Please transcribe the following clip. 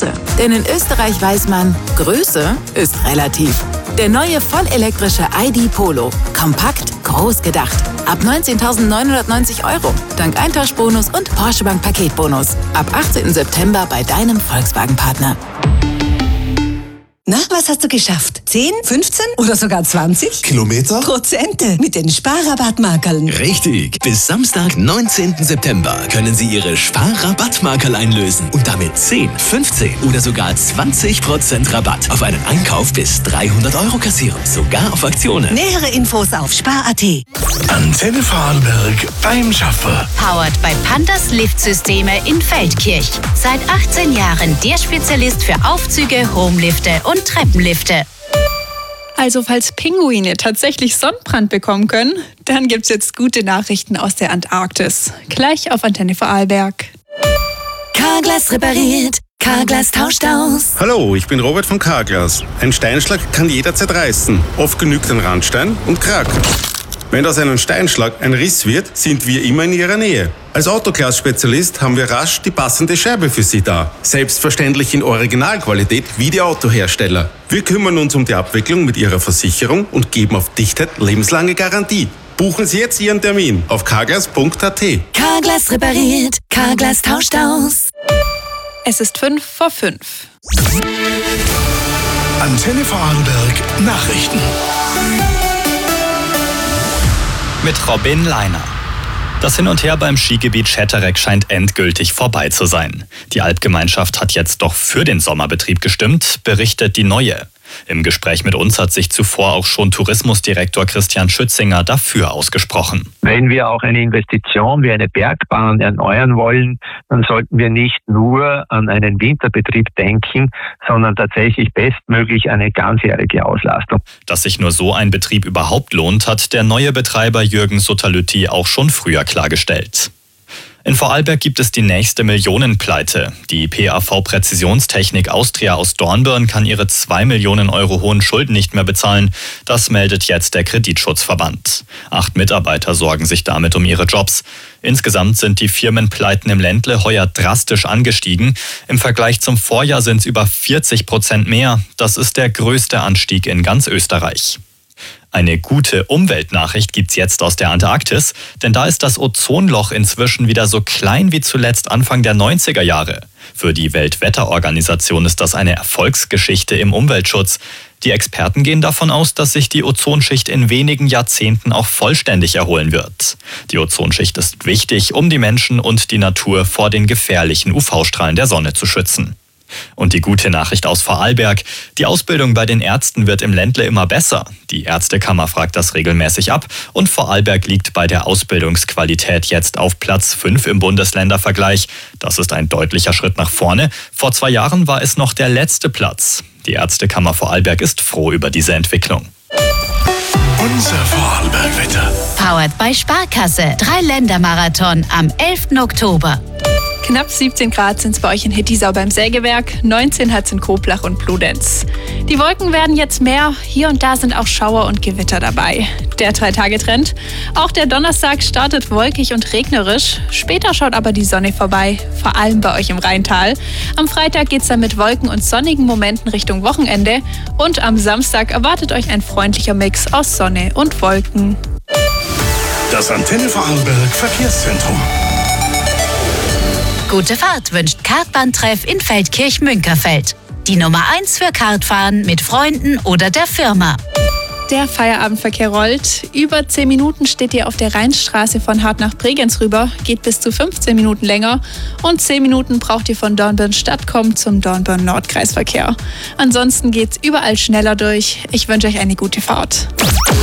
Größe. Denn in Österreich weiß man, Größe ist relativ. Der neue vollelektrische ID Polo. Kompakt, groß gedacht. Ab 19.990 €. Dank Eintauschbonus und Porsche Bank Paketbonus. Ab 18. September bei deinem Volkswagen-Partner. Na, was hast du geschafft? 10, 15 oder sogar 20? Kilometer? Prozente mit den Sparrabattmarkerln. Richtig. Bis Samstag, 19. September können Sie Ihre Sparrabattmarkerl einlösen und damit 10, 15 oder sogar 20% Rabatt auf einen Einkauf bis 300 € kassieren. Sogar auf Aktionen. Nähere Infos auf spar.at. Antenne Vorarlberg beim Schaffer. Powered bei Pandas Liftsysteme in Feldkirch. Seit 18 Jahren der Spezialist für Aufzüge, Homelifte und Treppenlifte. Also falls Pinguine tatsächlich Sonnenbrand bekommen können, dann gibt's jetzt gute Nachrichten aus der Antarktis. Gleich auf Antenne Vorarlberg. Carglass repariert, Carglass tauscht aus. Hallo, ich bin Robert von Carglass. Ein Steinschlag kann jederzeit reißen. Oft genügt ein Randstein und Krack. Wenn aus einem Steinschlag ein Riss wird, sind wir immer in Ihrer Nähe. Als Autoglas-Spezialist haben wir rasch die passende Scheibe für Sie da. Selbstverständlich in Originalqualität wie die Autohersteller. Wir kümmern uns um die Abwicklung mit Ihrer Versicherung und geben auf Dichtheit lebenslange Garantie. Buchen Sie jetzt Ihren Termin auf carglass.at. Carglass repariert, Carglass tauscht aus. Es ist 5:05. Antenne Vorarlberg Nachrichten. Mit Robin Leiner. Das Hin und Her beim Skigebiet Schetereck scheint endgültig vorbei zu sein. Die Alpgemeinschaft hat jetzt doch für den Sommerbetrieb gestimmt, berichtet die Neue. Im Gespräch mit uns hat sich zuvor auch schon Tourismusdirektor Christian Schützinger dafür ausgesprochen. Wenn wir auch eine Investition wie eine Bergbahn erneuern wollen, dann sollten wir nicht nur an einen Winterbetrieb denken, sondern tatsächlich bestmöglich eine ganzjährige Auslastung. Dass sich nur so ein Betrieb überhaupt lohnt, hat der neue Betreiber Jürgen Sutterlütti auch schon früher klargestellt. In Vorarlberg gibt es die nächste Millionenpleite. Die PAV Präzisionstechnik Austria aus Dornbirn kann ihre 2 Millionen € hohen Schulden nicht mehr bezahlen. Das meldet jetzt der Kreditschutzverband. 8 Mitarbeiter sorgen sich damit um ihre Jobs. Insgesamt sind die Firmenpleiten im Ländle heuer drastisch angestiegen. Im Vergleich zum Vorjahr sind es über 40% mehr. Das ist der größte Anstieg in ganz Österreich. Eine gute Umweltnachricht gibt's jetzt aus der Antarktis, denn da ist das Ozonloch inzwischen wieder so klein wie zuletzt Anfang der 90er Jahre. Für die Weltwetterorganisation ist das eine Erfolgsgeschichte im Umweltschutz. Die Experten gehen davon aus, dass sich die Ozonschicht in wenigen Jahrzehnten auch vollständig erholen wird. Die Ozonschicht ist wichtig, um die Menschen und die Natur vor den gefährlichen UV-Strahlen der Sonne zu schützen. Und die gute Nachricht aus Vorarlberg: Die Ausbildung bei den Ärzten wird im Ländle immer besser. Die Ärztekammer fragt das regelmäßig ab und Vorarlberg liegt bei der Ausbildungsqualität jetzt auf Platz 5 im Bundesländervergleich. Das ist ein deutlicher Schritt nach vorne. Vor 2 Jahren war es noch der letzte Platz. Die Ärztekammer Vorarlberg ist froh über diese Entwicklung. Unser Vorarlberg-Wetter. Powered bei Sparkasse. 3-Länder-Marathon am 11. Oktober. Knapp 17 Grad sind es bei euch in Hittisau beim Sägewerk, 19 hat es in Koblach und Bludenz. Die Wolken werden jetzt mehr, hier und da sind auch Schauer und Gewitter dabei. Der 3-Tage-Trend. Auch der Donnerstag startet wolkig und regnerisch, später schaut aber die Sonne vorbei, vor allem bei euch im Rheintal. Am Freitag geht es dann mit Wolken und sonnigen Momenten Richtung Wochenende und am Samstag erwartet euch ein freundlicher Mix aus Sonne und Wolken. Das Antenne Vorarlberg Verkehrszentrum. Gute Fahrt wünscht Kartbahntreff in Feldkirch-Münkerfeld. Die Nummer 1 für Kartfahren mit Freunden oder der Firma. Der Feierabendverkehr rollt. Über 10 Minuten steht ihr auf der Rheinstraße von Hart nach Bregenz rüber, geht bis zu 15 Minuten länger und 10 Minuten braucht ihr von Dornbirn-Stadt zum Dornbirn-Nordkreisverkehr. Ansonsten geht's überall schneller durch. Ich wünsche euch eine gute Fahrt.